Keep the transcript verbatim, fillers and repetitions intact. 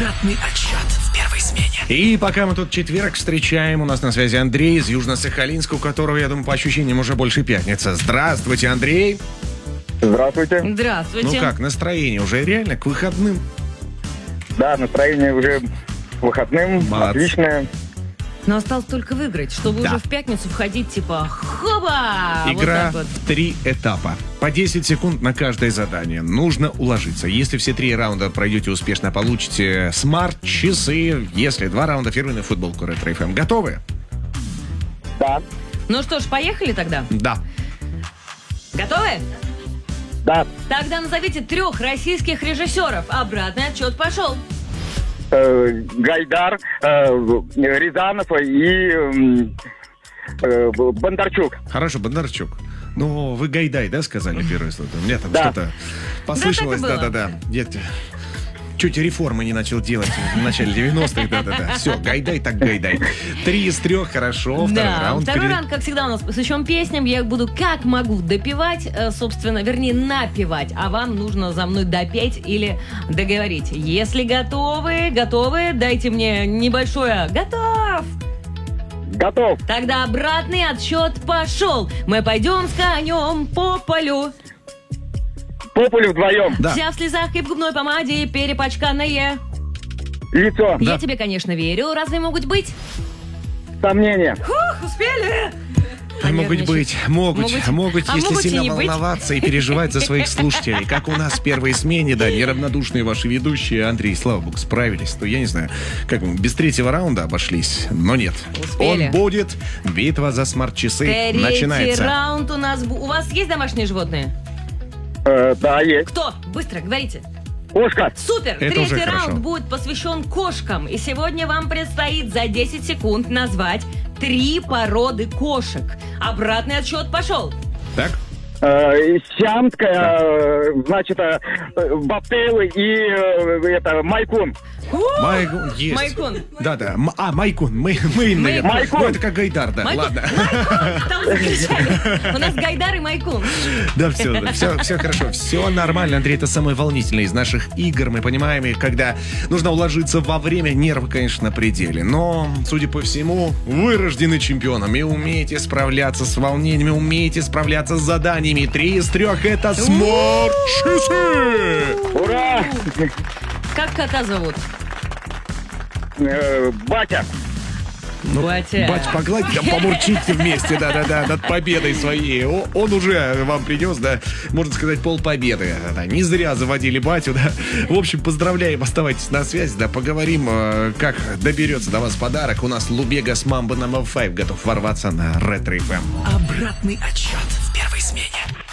Обратный отсчет в первой смене. И пока мы тут четверг встречаем, у нас на связи Андрей из Южно-Сахалинска, у которого, я думаю, по ощущениям уже больше пятница. Здравствуйте, Андрей. Здравствуйте. Здравствуйте. Ну как, настроение уже реально к выходным? Да, настроение уже выходным, Молодцы. отличное. Но осталось только выиграть, чтобы Да. уже в пятницу входить типа хоба! Игра Вот так вот. в три этапа. По десять секунд на каждое задание. Нужно уложиться. Если все три раунда пройдете успешно, получите смарт-часы. Если два раунда, фирменную футболку Ретро эф эм. Готовы? Да, Ну что ж, поехали тогда. Да. Готовы? да. Тогда назовите трех российских режиссеров. Обратный отчет пошел. Э, Гайдар, э, Рязанов и м, э, Бондарчук. Хорошо, Бондарчук. Ну, вы Гайдай, да, сказали первое слово? У меня там Да. что-то послышалось. Да, так и было. Да-да-да. Нет, чуть реформы не начал делать в начале девяностых. Да-да-да. Все, Гайдай так Гайдай. Три из трех, хорошо. Второй Да, раунд. второй Перед- раунд, как всегда, у нас посвящен песням. Я их буду как могу допевать, э, собственно, вернее, напевать. А вам нужно за мной допеть или договорить. Если готовы, готовы, дайте мне небольшое «Готов!». Готов. Тогда обратный отсчет пошел. Мы пойдем с конем по полю. По полю вдвоем. Да. Вся в слезах и в губной помаде, перепачканное. Лицо. Я тебе, конечно, верю. Разве могут быть? Сомнения. Ух, успели! Могут Понервничать. быть, могут, Могут. могут, А если могут и сильно не быть. волноваться и переживать за своих слушателей. Как у нас в первой смене, да, неравнодушные ваши ведущие, Андрей, слава богу, справились. То я не знаю, как мы без третьего раунда обошлись, но нет. Успели. Он будет. Битва за смарт-часы Третий начинается. раунд у нас. бу- У вас есть домашние животные? Э, да, есть. Кто? Быстро, говорите. Кошка. Супер! Это уже Третий хорошо. раунд будет посвящен кошкам. И сегодня вам предстоит за десять секунд назвать три породы кошек. Обратный отсчет пошел. Так? Э, Сиамская, э, значит, э, Бобтейл и э, это, Майкун. Майкун есть. Майкун. Да-да. М- А, Майкун. Мы, мы, наверное. Майкун. Ну, это как Гайдар, да. Майкун. Ладно. Там закричали. У нас Гайдар и Майкун. Да, все, все, все хорошо, все нормально, Андрей, это самое волнительное из наших игр, мы понимаем их, когда нужно уложиться во время, нервы, конечно, на пределе, но, судя по всему, вы рождены чемпионом и умеете справляться с волнениями, умеете справляться с заданиями. Три из трех — это смарт-часы! Ура! Как кота зовут? Э, Батя. Ну, Батя. Бать, погладьте, там помурчите вместе, да-да-да, над победой своей. О, он уже вам принес, да, можно сказать, полпобеды. Да, не зря заводили батю, да. В общем, поздравляем, оставайтесь на связи, да, поговорим, э, как доберется до вас подарок. У нас Лубегас Мамба номер пять готов ворваться на Ретро эф эм. Обратный отсчет в первой смене.